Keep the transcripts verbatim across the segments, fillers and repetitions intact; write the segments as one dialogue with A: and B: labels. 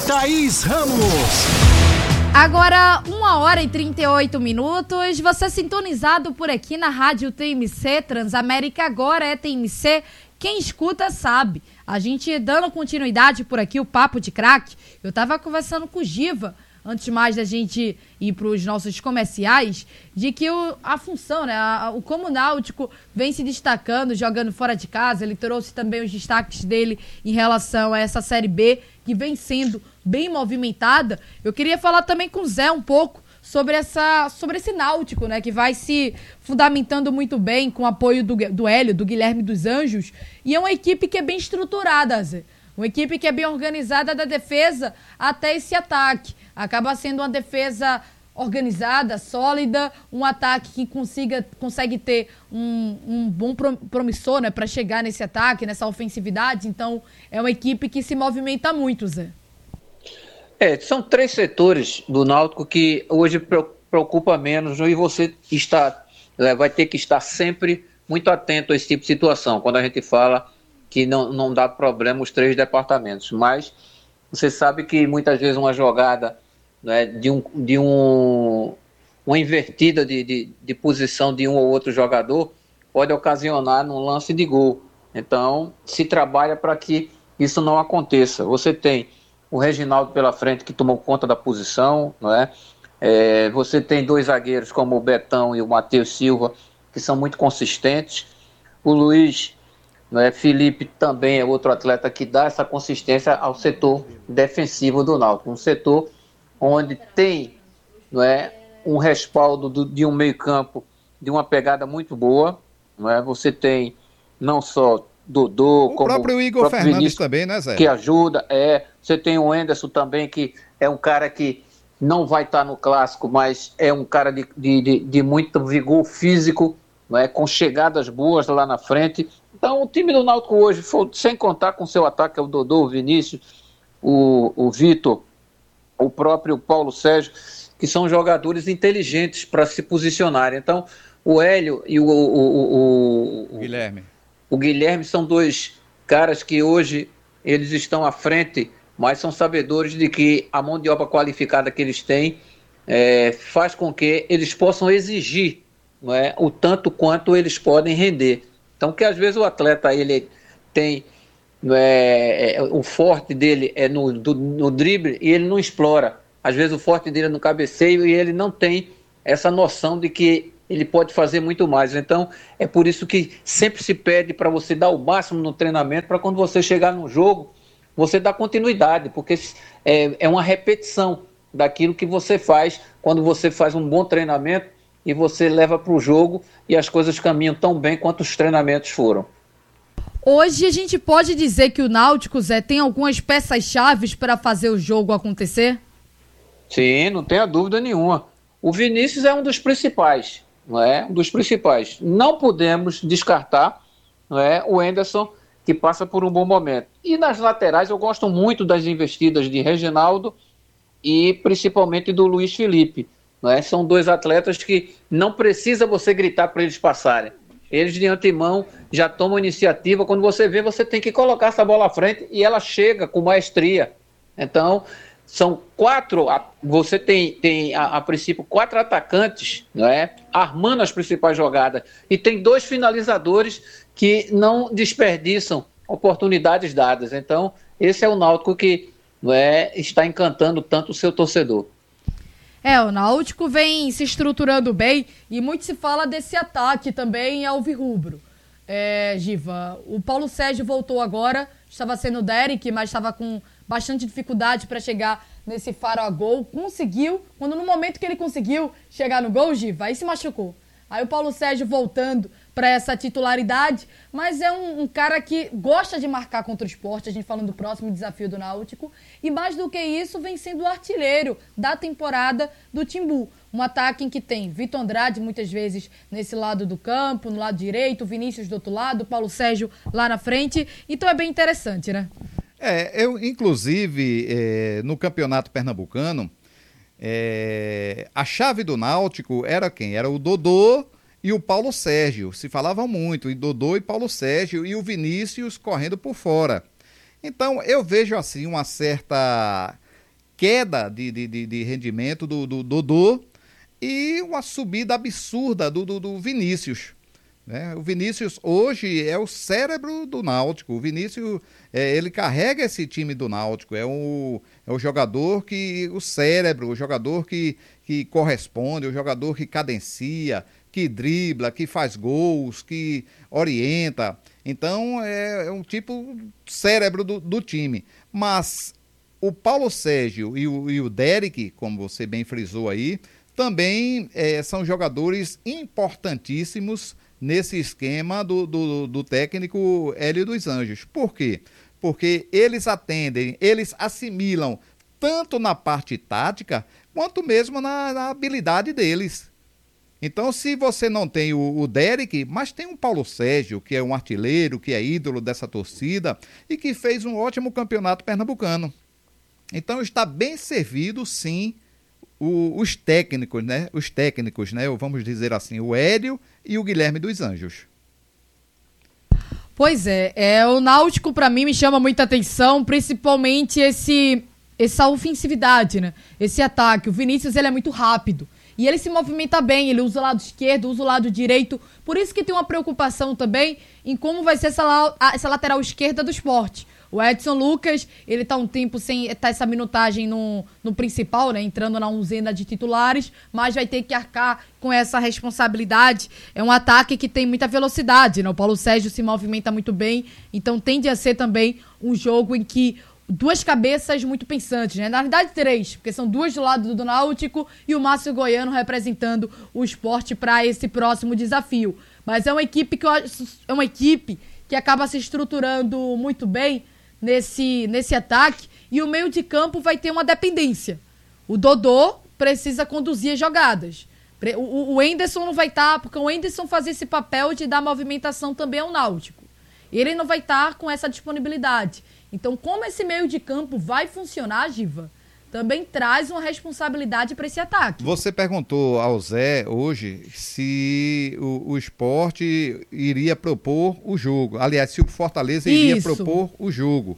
A: Thaís Ramos.
B: Agora, uma hora e trinta e oito minutos, você sintonizado por aqui na Rádio T M C, Transamérica agora é T M C, quem escuta sabe. A gente dando continuidade por aqui, o Papo de Craque, eu tava conversando com o Giva, antes mais da gente ir para os nossos comerciais, de que o, a função, né, a, o como o Náutico vem se destacando, jogando fora de casa, ele trouxe também os destaques dele em relação a essa Série B, que vem sendo bem movimentada. Eu queria falar também com o Zé um pouco sobre, essa, sobre esse Náutico, né, que vai se fundamentando muito bem com o apoio do, do Hélio, do Guilherme dos Anjos, e é uma equipe que é bem estruturada, Zé. Uma equipe que é bem organizada da defesa até esse ataque. Acaba sendo uma defesa organizada, sólida, um ataque que consiga, consegue ter um, um bom promissor, né, para chegar nesse ataque, nessa ofensividade. Então, é uma equipe que se movimenta muito, Zé.
C: É, são três setores do Náutico que hoje preocupa menos, e você está, vai ter que estar sempre muito atento a esse tipo de situação, quando a gente fala que não, não dá problema os três departamentos. Mas você sabe que muitas vezes uma jogada, né, de, um, de um, uma invertida de, de, de posição de um ou outro jogador pode ocasionar num lance de gol. Então, se trabalha para que isso não aconteça. Você tem o Reginaldo pela frente, que tomou conta da posição, não é? É, você tem dois zagueiros como o Betão e o Matheus Silva, que são muito consistentes. O Luiz, não é? Felipe também é outro atleta que dá essa consistência ao setor defensivo do Náutico. Um setor onde tem, não é, um respaldo do, de um meio-campo de uma pegada muito boa. Não é? Você tem não só Dodô,
D: o
C: como
D: próprio Igor
C: próprio
D: Fernandes
C: Vinícius,
D: também, né, Zé?
C: Que ajuda. É, você tem o Enderson também, que é um cara que não vai estar no clássico, mas é um cara de, de, de, de muito vigor físico, não é, com chegadas boas lá na frente. Então, o time do Náutico hoje, foi, sem contar com o seu ataque, é o Dodô, o Vinícius, o, o Vitor, o próprio Paulo Sérgio, que são jogadores inteligentes para se posicionarem. Então, o Hélio e o, o, o, o,
D: Guilherme.
C: o Guilherme são dois caras que hoje eles estão à frente, mas são sabedores de que a mão de obra qualificada que eles têm é, faz com que eles possam exigir, não é, o tanto quanto eles podem render. Então, que às vezes o atleta ele tem, não é, é, o forte dele é no, do, no drible e ele não explora. Às vezes o forte dele é no cabeceio e ele não tem essa noção de que ele pode fazer muito mais. Então, é por isso que sempre se pede para você dar o máximo no treinamento, para quando você chegar no jogo, você dar continuidade, porque é, é uma repetição daquilo que você faz quando você faz um bom treinamento e você leva para o jogo e as coisas caminham tão bem quanto os treinamentos foram.
B: Hoje a gente pode dizer que o Náutico, Zé, tem algumas peças-chave para fazer o jogo acontecer?
C: Sim, não tenha dúvida nenhuma. O Vinícius é um dos principais, não é? Um dos principais. Não podemos descartar, não é, o Enderson, que passa por um bom momento. E nas laterais eu gosto muito das investidas de Reginaldo e principalmente do Luiz Felipe. Não é? São dois atletas que não precisa você gritar para eles passarem. Eles de antemão já tomam iniciativa. Quando você vê, você tem que colocar essa bola à frente e ela chega com maestria. Então, são quatro, você tem, tem a, a princípio quatro atacantes, não é? Armando as principais jogadas. E tem dois finalizadores que não desperdiçam oportunidades dadas. Então, esse é o Náutico que, não é, está encantando tanto o seu torcedor.
B: É, o Náutico vem se estruturando bem e muito se fala desse ataque também alvirrubro. É, Giva, o Paulo Sérgio voltou agora, estava sendo o Derek, mas estava com bastante dificuldade para chegar nesse faro a gol. Conseguiu, quando no momento que ele conseguiu chegar no gol, Giva, aí se machucou. Aí o Paulo Sérgio voltando para essa titularidade, mas é um, um cara que gosta de marcar contra o Sport, a gente falando do próximo desafio do Náutico, e mais do que isso, vem sendo o artilheiro da temporada do Timbu. Um ataque em que tem Vitor Andrade, muitas vezes, nesse lado do campo, no lado direito, Vinícius do outro lado, Paulo Sérgio lá na frente, então é bem interessante, né?
D: É, eu, inclusive, é, no Campeonato Pernambucano, é, a chave do Náutico era quem? Era o Dodô e o Paulo Sérgio. Se falava muito em Dodô e Paulo Sérgio e o Vinícius correndo por fora. Então, eu vejo assim uma certa queda de, de, de, de rendimento do, do Dodô e uma subida absurda do, do, do Vinícius. Né? O Vinícius hoje é o cérebro do Náutico. O Vinícius, é, ele carrega esse time do Náutico. É o, é o jogador que, o cérebro, o jogador que, que corresponde, o jogador que cadencia, que dribla, que faz gols, que orienta. Então é, é um tipo cérebro do, do time. Mas o Paulo Sérgio e o, e o Derek, como você bem frisou aí, também é, são jogadores importantíssimos nesse esquema do, do, do técnico Hélio dos Anjos. Por quê? Porque eles atendem, eles assimilam tanto na parte tática, quanto mesmo na, na habilidade deles. Então, se você não tem o, o Derek, mas tem o Paulo Sérgio, que é um artilheiro, que é ídolo dessa torcida e que fez um ótimo campeonato pernambucano. Então, está bem servido, sim, o, os técnicos, né? Os técnicos, né? Vamos dizer assim, o Hélio e o Guilherme dos Anjos.
B: Pois é, é o Náutico para mim me chama muita atenção, principalmente esse essa ofensividade, né? Esse ataque. O Vinícius, ele é muito rápido e ele se movimenta bem, ele usa o lado esquerdo, usa o lado direito, por isso que tem uma preocupação também em como vai ser essa, la- essa lateral esquerda do Sport. O Edson Lucas, ele tá um tempo sem tá essa minutagem no, no principal, né? Entrando na onzena de titulares, mas vai ter que arcar com essa responsabilidade. É um ataque que tem muita velocidade, né? O Paulo Sérgio se movimenta muito bem, então tende a ser também um jogo em que duas cabeças muito pensantes, né? Na verdade, três, porque são duas do lado do Náutico e o Márcio Goiano representando o Sport para esse próximo desafio. Mas é uma equipe que eu acho, é uma equipe que acaba se estruturando muito bem nesse, nesse ataque, e o meio de campo vai ter uma dependência. O Dodô precisa conduzir as jogadas. O, o Enderson não vai estar, porque o Enderson faz esse papel de dar movimentação também ao Náutico. Ele não vai estar com essa disponibilidade. Então, como esse meio de campo vai funcionar, Giva, também traz uma responsabilidade para esse ataque.
D: Você perguntou ao Zé hoje se o, o Sport iria propor o jogo. Aliás, se o Fortaleza iria
B: Isso.
D: propor o jogo.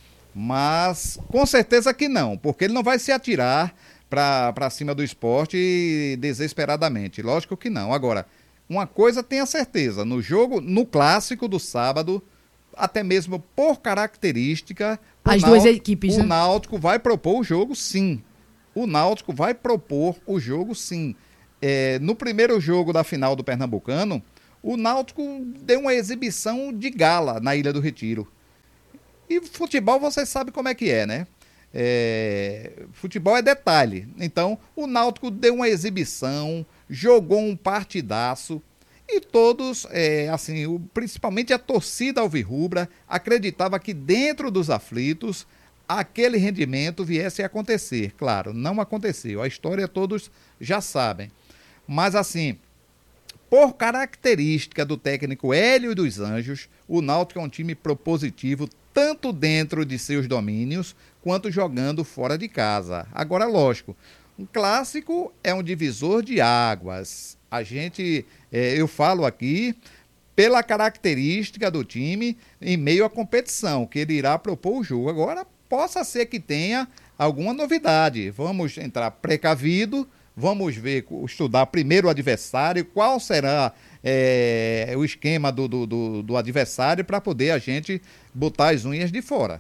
D: Mas com certeza que não, porque ele não vai se atirar para cima do Sport desesperadamente. Lógico que não. Agora, uma coisa tenha certeza, no jogo, no clássico do sábado, até mesmo por característica,
B: As
D: o
B: duas
D: Náutico,
B: equipes,
D: o
B: né?
D: Náutico vai propor o jogo, sim. O Náutico vai propor o jogo, sim. É, no primeiro jogo da final do Pernambucano, o Náutico deu uma exibição de gala na Ilha do Retiro. E futebol você sabe como é que é, né? É, futebol é detalhe. Então, o Náutico deu uma exibição, jogou um partidaço. E todos, é, assim, o, principalmente a torcida alvirrubra, acreditava que dentro dos aflitos, aquele rendimento viesse a acontecer. Claro, não aconteceu. A história todos já sabem. Mas assim, por característica do técnico Hélio dos Anjos, o Náutico é um time propositivo, tanto dentro de seus domínios, quanto jogando fora de casa. Agora, lógico, um clássico é um divisor de águas. A gente, é, eu falo aqui, pela característica do time em meio à competição, que ele irá propor o jogo. Agora, possa ser que tenha alguma novidade. Vamos entrar precavido, vamos ver, estudar primeiro o adversário, qual será é, o esquema do, do, do, do adversário para poder a gente botar as unhas de fora.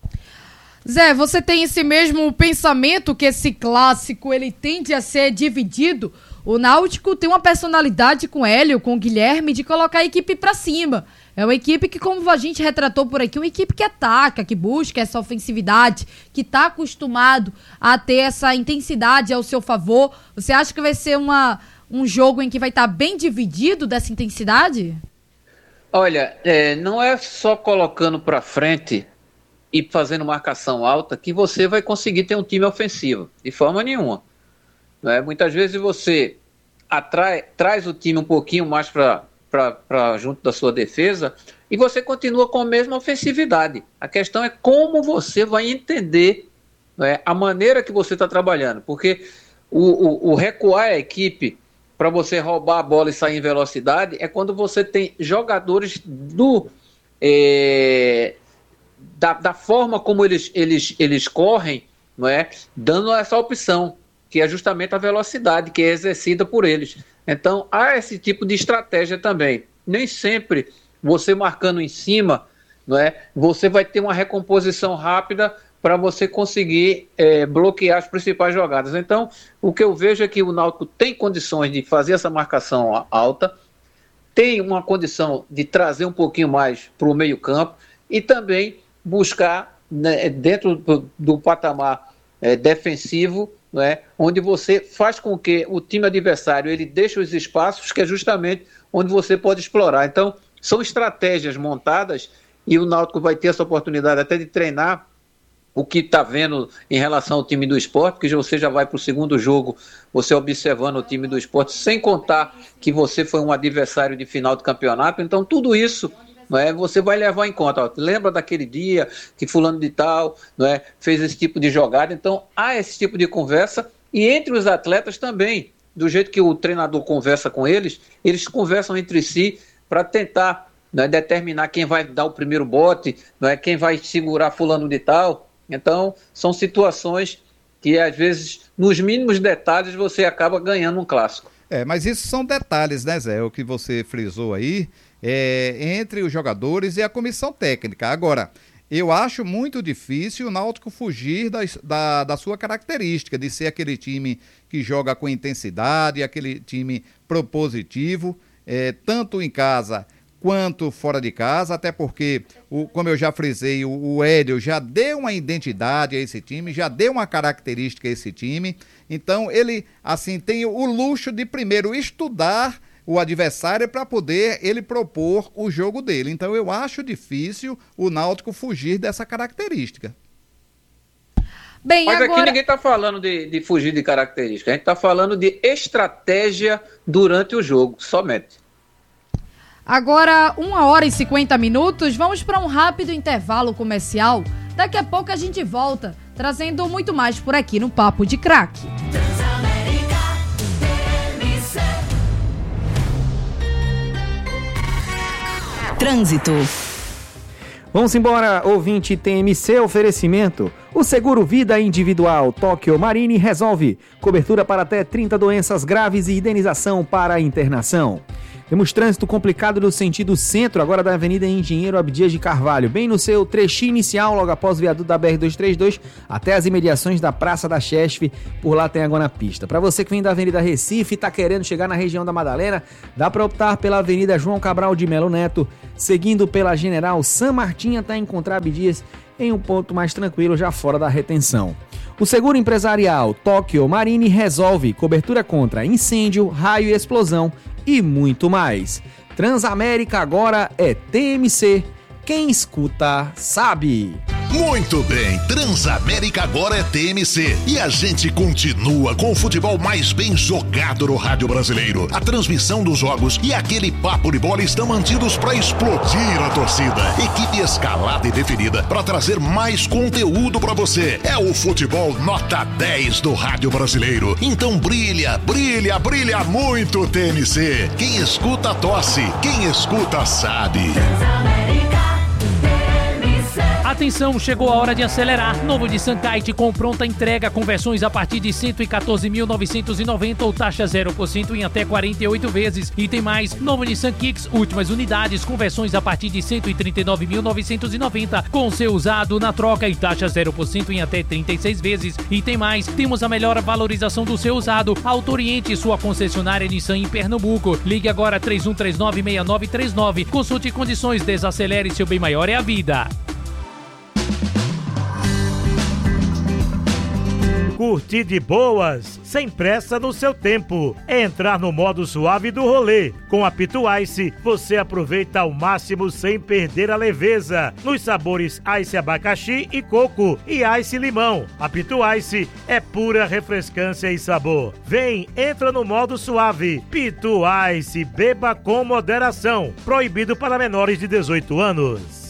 B: Zé, você tem esse mesmo pensamento que esse clássico ele tende a ser dividido? O Náutico tem uma personalidade com o Hélio, com o Guilherme, de colocar a equipe pra cima. É uma equipe que, como a gente retratou por aqui, uma equipe que ataca, que busca essa ofensividade, que tá acostumado a ter essa intensidade ao seu favor. Você acha que vai ser uma, um jogo em que vai estar tá bem dividido dessa intensidade?
C: Olha, é, não é só colocando pra frente e fazendo marcação alta que você vai conseguir ter um time ofensivo, de forma nenhuma. Né? Muitas vezes você atrai, traz o time um pouquinho mais para junto da sua defesa e você continua com a mesma ofensividade. A questão é como você vai entender, né, a maneira que você está trabalhando, porque o, o, o recuar a equipe para você roubar a bola e sair em velocidade é quando você tem jogadores do... É, Da, da forma como eles, eles, eles correm, não é, dando essa opção, que é justamente a velocidade que é exercida por eles. Então, há esse tipo de estratégia também. Nem sempre você marcando em cima, não é, você vai ter uma recomposição rápida para você conseguir é, bloquear as principais jogadas. Então, o que eu vejo é que o Náutico tem condições de fazer essa marcação alta, tem uma condição de trazer um pouquinho mais para o meio campo e também buscar, né, dentro do, do patamar é, defensivo, né, onde você faz com que o time adversário ele deixe os espaços, que é justamente onde você pode explorar. Então, são estratégias montadas e o Náutico vai ter essa oportunidade até de treinar o que está vendo em relação ao time do Sport, porque você já vai para o segundo jogo, você observando o time do Sport, sem contar que você foi um adversário de final de campeonato. Então, tudo isso, não é, você vai levar em conta. Ó, lembra daquele dia que fulano de tal, não é, fez esse tipo de jogada? Então, há esse tipo de conversa, e entre os atletas também, do jeito que o treinador conversa com eles, eles conversam entre si para tentar, não é, determinar quem vai dar o primeiro bote, não é, quem vai segurar fulano de tal. Então, são situações que, às vezes, nos mínimos detalhes, você acaba ganhando um clássico.
D: É, mas isso são detalhes, né, Zé? O que você frisou aí, é, entre os jogadores e a comissão técnica. Agora, eu acho muito difícil o Náutico fugir da, da, da sua característica, de ser aquele time que joga com intensidade, aquele time propositivo, é, tanto em casa quanto fora de casa, até porque, o, como eu já frisei, o, o Hélio já deu uma identidade a esse time, já deu uma característica a esse time, então ele, assim, tem o luxo de primeiro estudar o adversário para poder ele propor o jogo dele. Então eu acho difícil o Náutico fugir dessa característica.
B: Bem,
C: Mas
B: agora...
C: aqui ninguém está falando de, de fugir de característica, a gente está falando de estratégia durante o jogo, somente.
B: Agora, uma hora e cinquenta minutos, vamos para um rápido intervalo comercial. Daqui a pouco a gente volta, trazendo muito mais por aqui no Papo de Craque.
E: Trânsito.
F: Vamos embora, ouvinte T M C, oferecimento. O seguro vida individual Tóquio Marine resolve. Cobertura para até trinta doenças graves e indenização para a internação. Temos trânsito complicado no sentido centro, agora da Avenida Engenheiro Abdias de Carvalho, bem no seu trechinho inicial, logo após o viaduto da B R duzentos e trinta e dois, até as imediações da Praça da Chesf, por lá tem água na pista. Para você que vem da Avenida Recife e está querendo chegar na região da Madalena, dá para optar pela Avenida João Cabral de Melo Neto, seguindo pela General San Martin até encontrar Abdias em um ponto mais tranquilo, já fora da retenção. O seguro empresarial Tóquio Marine resolve cobertura contra incêndio, raio e explosão e muito mais. Transamérica agora é T M C. Quem escuta, sabe.
A: Muito bem, Transamérica agora é T M C e a gente continua com o futebol mais bem jogado no rádio brasileiro. A transmissão dos jogos e aquele papo de bola estão mantidos para explodir a torcida. Equipe escalada e definida para trazer mais conteúdo para você. É o futebol nota dez do rádio brasileiro. Então brilha, brilha, brilha muito T M C. Quem escuta torce, quem escuta sabe.
G: Atenção, chegou a hora de acelerar. Novo Nissan Kite com pronta entrega, com versões a partir de cento e quatorze mil novecentos e noventa ou taxa zero por cento em até quarenta e oito vezes. E tem mais, novo Nissan Kicks, últimas unidades, com versões a partir de cento e trinta e nove mil novecentos e noventa, com seu usado na troca e taxa zero por cento em até trinta e seis vezes. E tem mais, temos a melhor valorização do seu usado. Autoriente sua concessionária Nissan em Pernambuco. Ligue agora três um três nove, seis nove três nove. Consulte condições, desacelere, seu bem maior é a vida.
H: Curtir de boas, sem pressa no seu tempo. É entrar no modo suave do rolê. Com a Pitu Ice, você aproveita ao máximo sem perder a leveza. Nos sabores Ice Abacaxi e Coco e Ice Limão. A Pitu Ice é pura refrescância e sabor. Vem, entra no modo suave. Pitu Ice, beba com moderação. Proibido para menores de dezoito anos.